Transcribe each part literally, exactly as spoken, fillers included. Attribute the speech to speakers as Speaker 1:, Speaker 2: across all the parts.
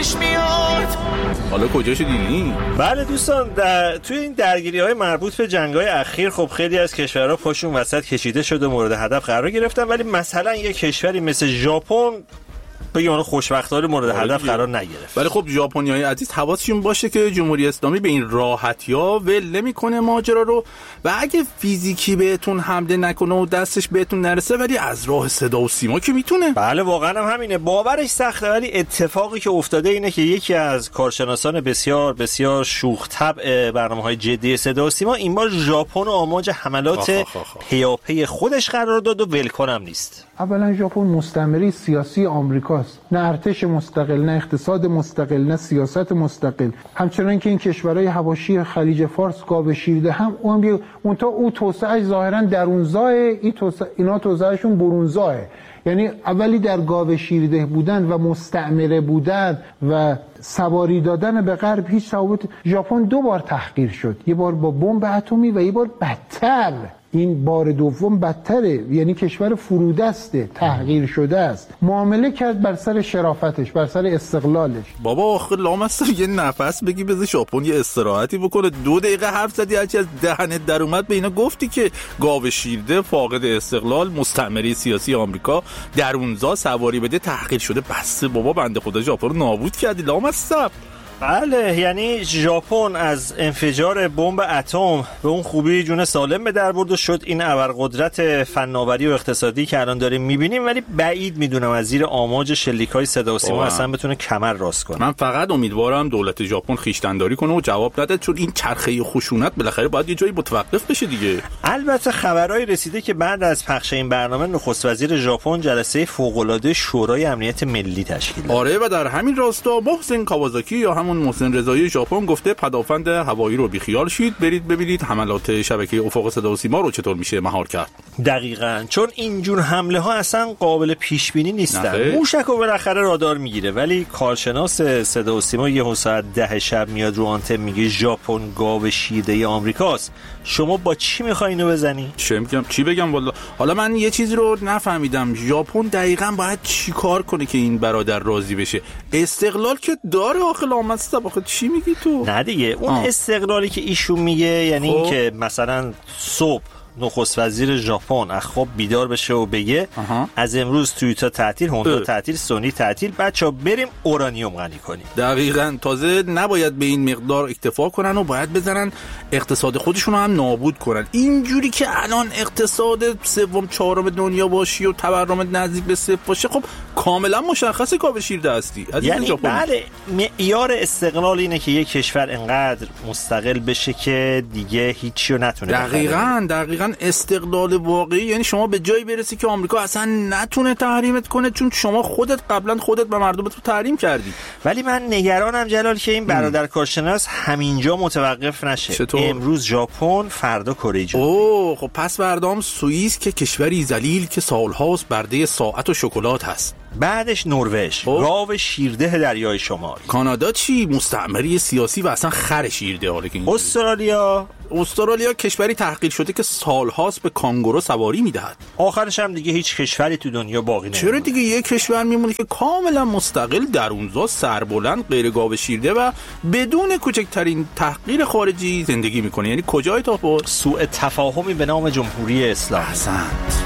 Speaker 1: پیش میاد.
Speaker 2: حالا کجاشو دیدی؟
Speaker 3: بله دوستان، در توی این درگیری‌های مربوط به جنگ‌های اخیر خب خیلی از کشورها پاشون وسط کشیده شده، مورد هدف قرار گرفتن، ولی مثلا یک کشوری مثل ژاپن بگیم اون خوشبختانه مورد هدف قرار نگرفت.
Speaker 2: ولی خب ژاپنیای عزیز حواسشون باشه که جمهوری اسلامی به این راحتی‌ها ول نمی‌کنه ماجرا رو، و اگه فیزیکی بهتون حمله نکنه و دستش بهتون نرسه ولی از راه صدا و سیما که میتونه.
Speaker 3: بله واقعا هم همینه، باورش سخته، ولی اتفاقی که افتاده اینه که یکی از کارشناسان بسیار بسیار شوخ طبع برنامه‌های جدی صدا و سیما این بار ژاپن و آماج حملات پیاپی خودش قرار داد و ولکن هم نیست.
Speaker 4: اولا ژاپن مستعمره سیاسی آمریکاست، نه ارتش مستقل، نه اقتصاد مستقل، نه سیاست مستقل. همچنان که این کشورهای حواشی خلیج فارس گاو شیرده هم اون اون تا او توسعه ظاهرا درونزاه، این توسعه اینا توسعهشون برونزاه. یعنی اولی در گاو شیرده بودن و مستعمره بودن و سواری دادن به غرب هیچ تفاوت. ژاپن دو بار تحقیر شد، یه بار با بمب اتمی و یه بار بدتر، این بار دوم بدتره، یعنی کشور فرودسته، تحقیر شده است، معامله کرد بر سر شرافتش، بر سر استقلالش.
Speaker 2: بابا آخه لامصب یه نفس بگی بذار ژاپن یه استراحتی بکنه. دو دقیقه حرف زدی، هرچی از دهنت در اومد به اینا گفتی که گاو شیرده، فاقد استقلال، مستعمره سیاسی آمریکا، درونزا سواری بده، تحقیر شده. بس بابا بنده خدا ژاپن رو نابود کردی لامصب.
Speaker 3: بله، یعنی ژاپن از انفجار بمب اتم به اون خوبی جون سالم به در برد و شد این ابرقدرت فناوری و اقتصادی که الان داریم میبینیم، ولی بعید میدونم از زیر آماج شلیک‌های صدا و سیما اصلا بتونه کمر راست کنه.
Speaker 2: من فقط امیدوارم دولت ژاپن خویشتن‌داری کنه و جواب نده، چون این چرخه خشونت بالاخره باید یه جایی متوقف بشه دیگه.
Speaker 3: البته خبرای رسیده که بعد از پخش این برنامه نخست وزیر ژاپن جلسه فوق‌العاده شورای امنیت ملی تشکیل داد.
Speaker 2: آره، و در همین راستا محسن کاوازاکی یا همون محسن رضایی ژاپن گفته پدافند هوایی رو بیخیال شید، برید ببینید حملات شبکه افق صدا و سیما رو چطور میشه مهار کرد.
Speaker 3: دقیقاً، چون اینجور حمله ها اصلا قابل پیش بینی نیستن. موشک رو بالاخره رادار میگیره، ولی کارشناس صدا و سیما یه ساعت ده شب میاد رو آنتن میگه ژاپن گاو شیرده آمریکاست. شما با چی میخوای اینو بزنی؟
Speaker 2: چه میگم چی بگم والا. حالا من یه چیزی رو نفهمیدم، ژاپن دقیقاً باید چیکار کنه که این برادر راضی بشه؟ استقلال که داره آخه لامصب، آخه چی میگی تو؟
Speaker 3: نه دیگه، اون آه. استقلالی که ایشون میگه یعنی این که مثلا صبح نخست وزیر ژاپن از خواب بیدار بشه و بگه آها. از امروز تویوتا تعطیل، هوندا تعطیل، سونی تعطیل، بچا بریم اورانیوم غنی کنیم.
Speaker 2: دقیقاً، تازه نباید به این مقدار اکتفا کنن و باید بزنن اقتصاد خودشون رو هم نابود کنن. اینجوری که الان اقتصاد سوم چهارم دنیا باشی و تورم نزدیک به صفر باشه، خب کاملا مشخصه گاو شیرده هستی.
Speaker 3: یعنی بله، معیار استقلال اینه که یک کشور انقدر مستقل بشه که دیگه هیچی رو نتونه.
Speaker 2: دقیقاً دقیقاً استقلال واقعی یعنی شما به جایی برسی که آمریکا اصلا نتونه تحریمت کنه، چون شما خودت قبلا خودت به مردمت رو تحریم کردی.
Speaker 3: ولی من نگرانم جلال که این برادر کارشناس همینجا متوقف نشه.
Speaker 2: چطور؟
Speaker 3: امروز ژاپن، فردا کره جنوبی.
Speaker 2: اوه خب پس فردام سوئیس که کشوری ذلیل که سالهاست برده ساعت و شکلات هست.
Speaker 3: بعدش نروژ، گاو شیرده دریای شمال.
Speaker 2: کانادا چی؟ مستعمره سیاسی و اصلا خر شیرده. حالا که
Speaker 3: استرالیا
Speaker 2: استرالیا کشوری تحقیر شده که سالهاست به کانگورو سواری میدهد.
Speaker 3: آخرش هم دیگه هیچ کشوری تو دنیا باقی نمیمونه.
Speaker 2: چرا دیگه؟ یک کشور میمونه که کاملا مستقل، درونزا، سربلند، غیر گاو شیرده و بدون کوچکترین تحقیر خارجی زندگی میکنه. یعنی کجای تا
Speaker 3: سوء تفاهمی به نام جمهوری اسلامی.
Speaker 2: احسنت.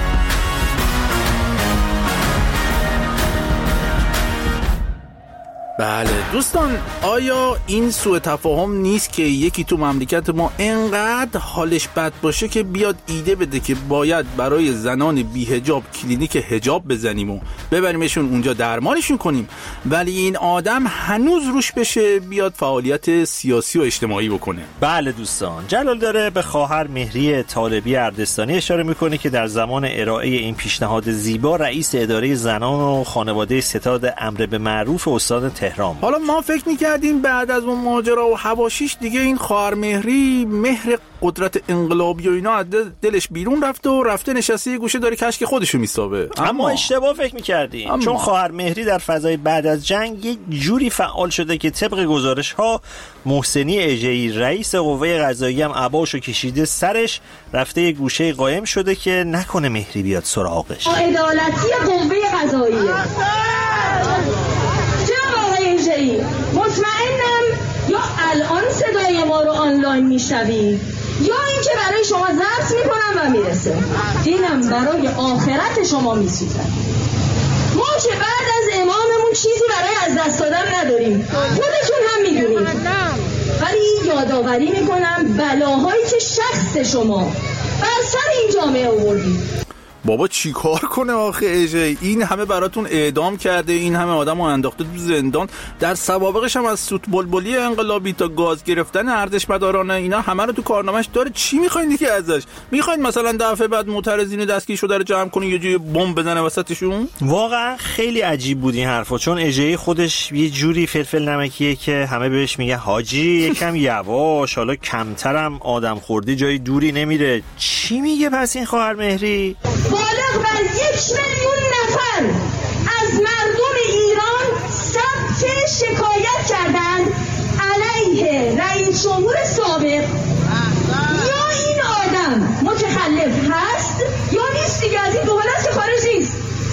Speaker 2: بله دوستان، آیا این سوء تفاهم نیست که یکی تو مملکت ما انقدر حالش بد باشه که بیاد ایده بده که باید برای زنان بی‌حجاب کلینیک حجاب بزنیم و ببریمشون اونجا درمانشون کنیم، ولی این آدم هنوز روش بشه بیاد فعالیت سیاسی و اجتماعی بکنه؟
Speaker 3: بله دوستان، جلال داره به خواهر مهری طالبی اردستانی اشاره میکنه که در زمان ارائه این پیشنهاد زیبا رئیس اداره زنان و خانواده ستاد امر به معروف استان تهران.
Speaker 2: حالا ما فکر میکردیم بعد از اون ماجرا و حواشیش دیگه این خواهر مهری مهر قدرت انقلابی و اینا از دلش بیرون رفته و رفته نشسته یه گوشه داره کشک خودشو میسابه.
Speaker 3: اما, اما اشتباه فکر میکردیم اما... چون خواهر مهری در فضای بعد از جنگ یک جوری فعال شده که طبق گزارش ها محسنی اژه‌ای رئیس قوه قضاییه هم عباشو کشیده سرش، رفته یه گوشه قایم شده که نکنه مهری بیاد سراغش.
Speaker 5: عدالتی قوه قضاییه. چرا آقای اژه‌ای
Speaker 1: ما رو آنلاین میشنوید یا اینکه برای شما ضبط میکنم و میرسه. دینم برای آخرت شما میسوزه. ما که بعد از اماممون چیزی برای از دست دادن نداریم، خودتون هم میدونید، ولی یادآوری میکنم بلاهایی که شخص شما بر سر این جامعه آوردید.
Speaker 2: بابا چی کار کنه آخه اجه؟ این همه براتون اعدام کرده، این همه آدم رو انداخته تو زندان، در سوابقش هم از سوت بلبلی انقلابی تا گاز گرفتن ارتشمدارانه اینا همه رو تو کارنامه‌اش داره. چی میخواین دیگه ازش؟ میخواین مثلا دفعه بعد معترضین دستگیر شده رو جمع کنین یه جوری بمب بزنه وسطشون؟
Speaker 3: واقعا خیلی عجیب بود این حرفا، چون اجه خودش یه جوری فلفل نمکیه که همه بهش میگه حاجی یکم یواش، حالا کمترم آدم خوردی جای دوری نمیره. چی میگه پس این خواهر مهری؟
Speaker 1: بالغ بر یک میلیون نفر از مردم ایران ثبت شکایت کردند علیه رئیس جمهور سابق. یا این آدم متخلف هست یا نیست دیگه، از این دو حالت که خارج نیست.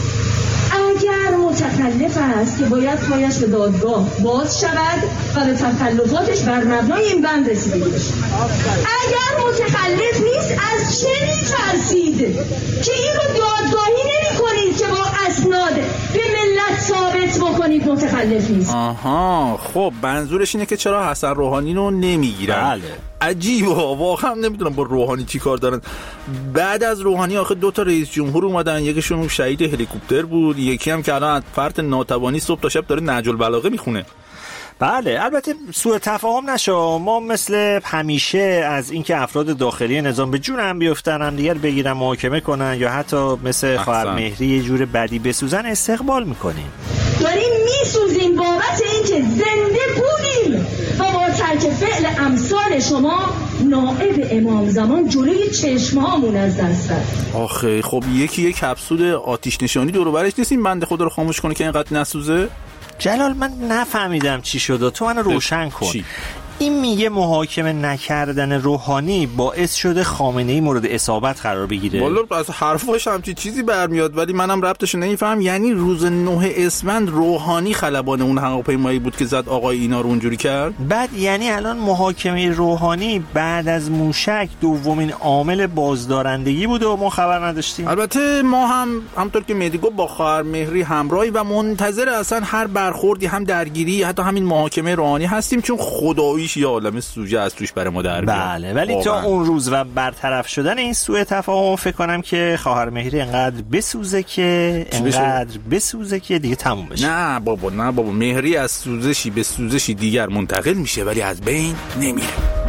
Speaker 1: اگر متخلف است که باید پایش به دادگاه باز شود و به تخلفاتش بر مبنای این بند رسیدگی بشه. اگر متخلف نیست از چه می‌ترسید که این رو دادگاهی نمی کنید که با اسناد به ملت ثابت بکنید متخلف نیست؟
Speaker 2: آها، خب منظورش اینه که چرا حسن روحانی رو نمیگیرن؟
Speaker 3: بله.
Speaker 2: عجیبه، واقعا نمیدونم با روحانی چی کار دارن. بعد از روحانی آخه دو تا رئیس جمهور اومدن، یکیشون شهید هلیکوپتر بود، یکی هم که الان فرد ناتوانی صبح تا شب داره نهج البلاغه میخونه.
Speaker 3: بله، البته سوء تفاهم نشه، ما مثل همیشه از اینکه افراد داخلی نظام به جون هم بیفتن، هم دیگر بگیرن محاکمه کنن یا حتی مثل خواهر مهری یه جور بدی بسوزن استقبال میکنیم.
Speaker 1: داریم میسوزیم بابت اینکه زنده بودیم و با ترک فعل امثال شما نائب امام زمان جلوی چشمهامون از دست داد.
Speaker 2: آخه خب یکی یک کپسول آتش نشانی دور و برش نیستیم بنده خدا رو خاموش کنه که اینقدر نسوزه؟
Speaker 3: جلال من نفهمیدم چی شده، تو من روشن کن. چی؟ این میگه محاکمه نکردن روحانی باعث شده خامنه‌ای مورد اصابت قرار بگیره.
Speaker 2: والا از حرفاش همچی چیزی برمیاد، ولی منم ربطش نمیفهم. یعنی روز نه اسفند روحانی خلبان اون هواپیمایی بود که زد آقای اینا رو اونجوری کرد؟
Speaker 3: بعد یعنی الان محاکمه روحانی بعد از موشک دومین عامل بازدارندگی بود و ما خبر نداشتیم.
Speaker 2: البته ما هم همونطور که مهدی گفت با خواهر مهری همراهی و منتظر اصلا هر برخوردی، هم درگیری حتی همین محاکمه روحانی هستیم، چون خدایی یه عالمه سوژه از توش برای ما در بیاد.
Speaker 3: بله، ولی تا اون روز و برطرف شدن این سوء تفاهم فکر کنم که خواهر مهری انقدر بسوزه که انقدر بسوزه که دیگه تموم بشه.
Speaker 2: نه بابا نه بابا، مهری از سوزشی به سوزشی دیگر منتقل میشه ولی از بین نمیره.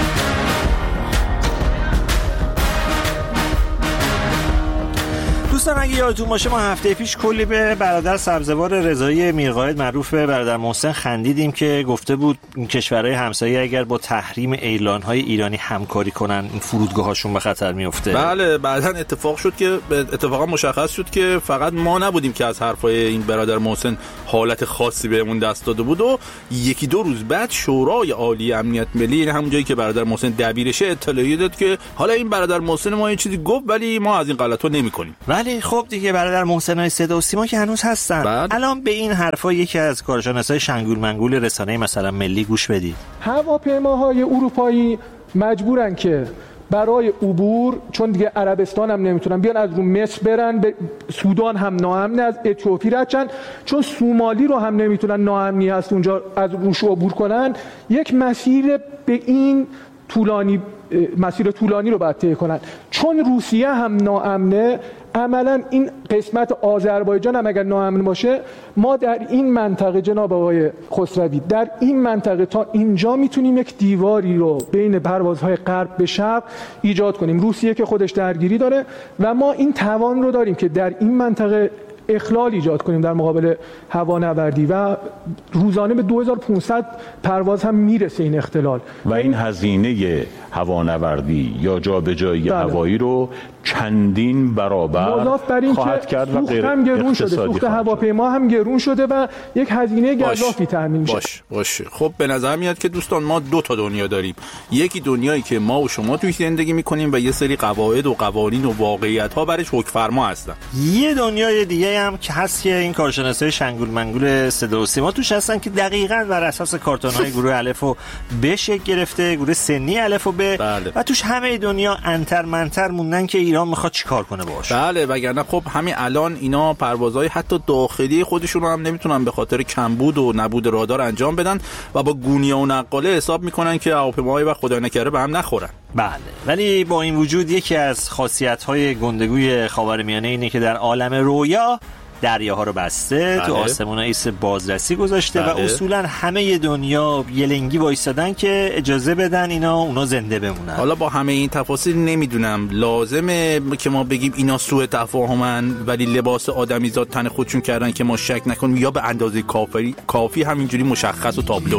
Speaker 3: دوستان اگه یادتون باشه ما هفته پیش کلی به برادر سبزوار رضایی میرقائد معروف به برادر محسن خندیدیم که گفته بود کشورهای همسایه اگر با تحریم اعلان‌های ایرانی همکاری کنن این فرودگاه‌هاشون به خطر میفته.
Speaker 2: بله، بعداً اتفاق شد که اتفاقا مشخص شد که فقط ما نبودیم که از حرفای این برادر محسن حالت خاصی بهمون دست داده بود و یکی دو روز بعد شورای عالی امنیت ملی، یعنی همون جایی که برادر محسن دبیرشه، اطلاعیه داد که حالا این برادر محسن ما یه چیزی گفت ولی ما از این غلطا نمی‌کنیم.
Speaker 3: ولی خب دیگه برادر محسنای صدا و سیما که هنوز هستن. بعد؟ الان به این حرفا یکی از کارشناسای شنگول منگول رسانه مثلا ملی گوش بدید.
Speaker 5: هواپیماهای اروپایی مجبورن که برای عبور، چون دیگه عربستان هم نمیتونن بیان، از رو مصر برن به سودان هم ناامنه، از اتیوپی رچن، چون سومالی رو هم نمیتونن، ناامنی هست اونجا از روش عبور کنن، یک مسیر به این طولانی مسیر طولانی رو باید طی کنن. چون روسیه هم ناامنه، عملا این قسمت آذربایجان هم اگر ناامن باشه، ما در این منطقه جناب آقای خسروی در این منطقه تا اینجا میتونیم یک دیواری رو بین پروازهای غرب به شرق ایجاد کنیم. روسیه که خودش درگیری داره و ما این توان رو داریم که در این منطقه اخلال ایجاد کنیم در مقابل هوانوردی و روزانه به دو هزار و پانصد پرواز هم میرسه این اختلال
Speaker 6: و این هزینه هوانوردی یا جابجایی هوایی رو چندین برابر
Speaker 5: مضاف بر این
Speaker 6: خواهد
Speaker 5: که
Speaker 6: کرد و غیر
Speaker 5: هم گرون شده، سوخت هواپیما هم گرون شده و یک هزینه گزافی تامین میشه.
Speaker 2: باش باشه. خب به نظر میاد که دوستان ما دو تا دنیا داریم. یکی دنیایی که ما و شما توی زندگی میکنیم و یه سری قواعد و قوانین و واقعیت ها برش حکم فرما هستن.
Speaker 3: یه دنیای دیگه هم که هست که این کارشناسای شنگول منگول صدا و سیما توش هستن که دقیقاً بر اساس کارتون‌های گروه الف و ب شکل گرفته، گروه سنی الف و ب،
Speaker 2: بله.
Speaker 3: و توش همه دنیا انتر منتر موندن که ایران میخواد چیکار کنه باهاش.
Speaker 2: بله، وگرنه خب همین الان اینا پروازهای حتی داخلی خودشون رو هم نمیتونن به خاطر کمبود و نبود رادار انجام بدن و با گونیه و نقاله حساب میکنن که هواپیماهای و خدا نکره به هم نخورن.
Speaker 3: بله، ولی با این وجود یکی از خاصیت‌های گندگوی خاورمیانه اینه که در عالم رویا دریاها رو بسته، بله. تو آسمون ایست بازرسی گذاشته، بله. و اصولا همه دنیا یلنگی وایسادن که اجازه بدن اینا اونا زنده بمونن.
Speaker 2: حالا با همه این تفاصیل نمیدونم لازمه که ما بگیم اینا سوء تفاهمن ولی لباس آدمیزاد تن خودشون کردن که ما شک نکنیم، یا به اندازه کافی کافی همینجوری مشخص و تابلو